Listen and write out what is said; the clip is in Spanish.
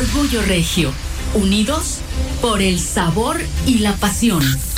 Orgullo Regio, unidos por el sabor y la pasión.